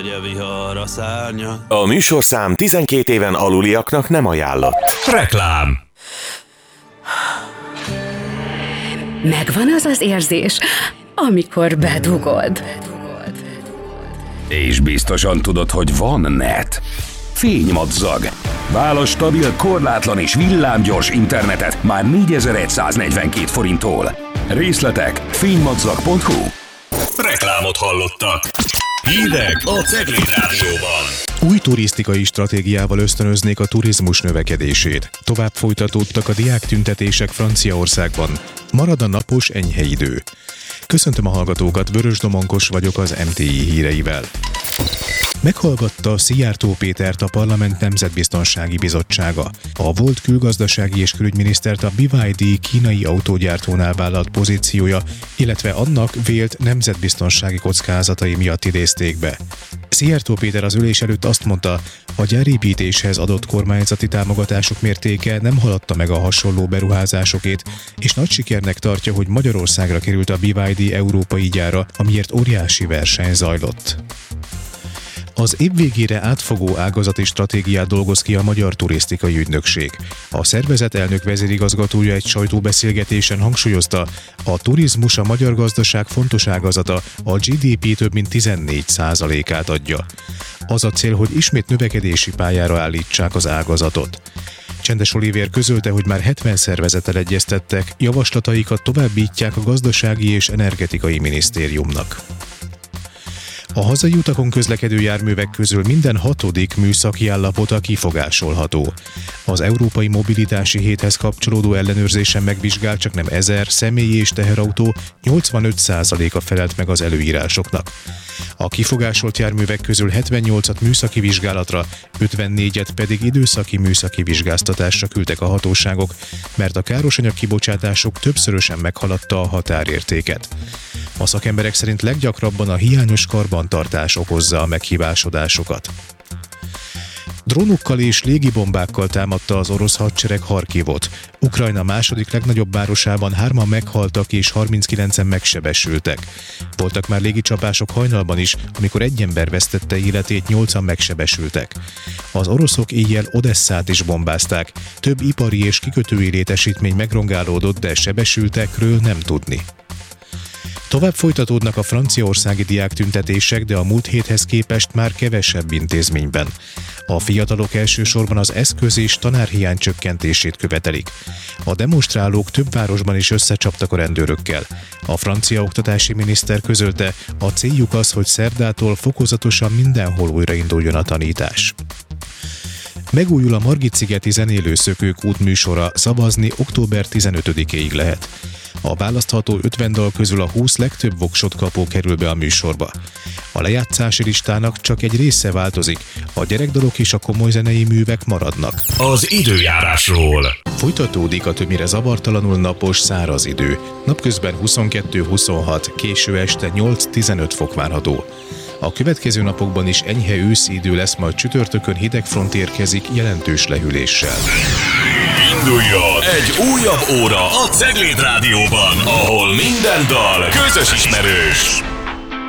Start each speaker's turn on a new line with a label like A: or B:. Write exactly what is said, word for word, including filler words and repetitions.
A: A műsorszám tizenkét éven aluliaknak nem ajánlott.
B: Reklám.
C: Megvan az az érzés, amikor bedugod.
B: És biztosan tudod, hogy van net. Fénymadzag. Válasz stabil, korlátlan és villámgyors internetet már négyezer-száznegyvenkét forinttól. Részletek fénymadzag pont hu.
D: Reklámot hallottak. Hírek a Cegléd Rádióban.
E: Új turisztikai stratégiával ösztönöznék a turizmus növekedését. Tovább folytatódtak a diáktüntetések Franciaországban. Marad a napos, enyhe idő. Köszöntöm a hallgatókat, Vörös Domonkos vagyok az em té i híreivel. Meghallgatta Szijjártó Pétert a Parlament Nemzetbiztonsági Bizottsága. A volt külgazdasági és külügyminisztert a bé ipszilon dé kínai autógyártónál vállalt pozíciója, illetve annak vélt nemzetbiztonsági kockázatai miatt idézték be. Szijjártó Péter az ülés előtt azt mondta, a gyárépítéshez adott kormányzati támogatások mértéke nem haladta meg a hasonló beruházásokét, és nagy sikernek tartja, hogy Magyarországra került a bé ipszilon dé európai gyára, amiért óriási verseny zajlott. Az év végére átfogó ágazati stratégiát dolgoz ki a Magyar Turisztikai Ügynökség. A szervezet elnök vezérigazgatója egy sajtóbeszélgetésen hangsúlyozta, a turizmus a magyar gazdaság fontos ágazata, a gé dé pé több mint tizennégy százalékát adja. Az a cél, hogy ismét növekedési pályára állítsák az ágazatot. Csendes Olivér közölte, hogy már hetven szervezettel egyeztettek, javaslataikat továbbítják a Gazdasági és Energetikai Minisztériumnak. A hazai utakon közlekedő járművek közül minden hatodik műszaki állapota kifogásolható. Az Európai Mobilitási Héthez kapcsolódó ellenőrzésen megvizsgált csaknem ezer személyi és teherautó, nyolcvanöt százaléka felelt meg az előírásoknak. A kifogásolt járművek közül hetvennyolcat műszaki vizsgálatra, ötvennégyet pedig időszaki műszaki vizsgáztatásra küldtek a hatóságok, mert a károsanyag kibocsátásuk többszörösen meghaladta a határértéket. A szakemberek szerint leggyakrabban a hiányos karbantartás okozza a meghibásodásokat. Drónokkal és légibombákkal támadta az orosz hadsereg Harkivot. Ukrajna második legnagyobb városában hárman meghaltak és harminckilencen megsebesültek. Voltak már légicsapások hajnalban is, amikor egy ember vesztette életét, nyolcan megsebesültek. Az oroszok éjjel Odesszát is bombázták. Több ipari és kikötői létesítmény megrongálódott, de sebesültekről nem tudni. Tovább folytatódnak a franciaországi diáktüntetések, de a múlt héthez képest már kevesebb intézményben. A fiatalok elsősorban az eszköz és tanárhiány csökkentését követelik. A demonstrálók több városban is összecsaptak a rendőrökkel. A francia oktatási miniszter közölte, a céljuk az, hogy szerdától fokozatosan mindenhol újrainduljon a tanítás. Megújul a Margit-szigeti zenélőszökők útműsora, szavazni október tizenötödikéig lehet. A választható ötven dal közül a húsz legtöbb voksot kapó kerül be a műsorba. A lejátszási listának csak egy része változik, a gyerekdalok és a komoly zenei művek maradnak.
D: Az időjárásról.
E: Folytatódik a többnyire zavartalanul napos, száraz idő. Napközben huszonkettő-huszonhat, késő este nyolc-tizenöt fok várható. A következő napokban is enyhe őszi idő lesz, majd csütörtökön hideg front érkezik jelentős lehűléssel.
D: Induljon egy újabb óra a Cegléd Rádióban, ahol minden dal közös ismerős.